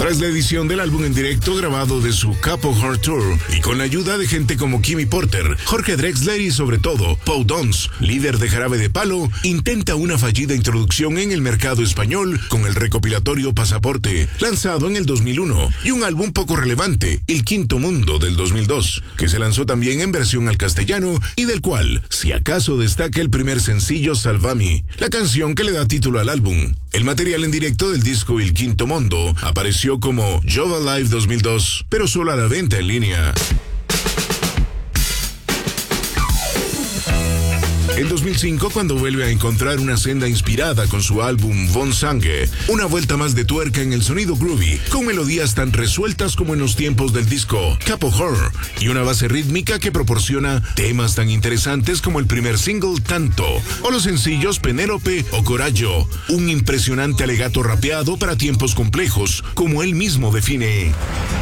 Tras la edición del álbum en directo grabado de su Capo Heart Tour y con la ayuda de gente como Kimmy Porter, Jorge Drexler y sobre todo Pau Donz, líder de Jarabe de Palo, intenta una fallida introducción en el mercado español con el recopilatorio Pasaporte, lanzado en el 2001, y un álbum poco relevante, El Quinto Mundo del 2002, que se lanzó también en versión al castellano y del cual, si acaso, destaca el primer sencillo Salvami, la canción que le da título al álbum. El material en directo del disco El Quinto Mundo apareció como Jova Live 2002, pero solo a la venta en línea. En 2005, cuando vuelve a encontrar una senda inspirada con su álbum Von Sangue, una vuelta más de tuerca en el sonido groovy, con melodías tan resueltas como en los tiempos del disco Capo Horror, y una base rítmica que proporciona temas tan interesantes como el primer single Tanto, o los sencillos Penélope o Coraggio, un impresionante alegato rapeado para tiempos complejos, como él mismo define.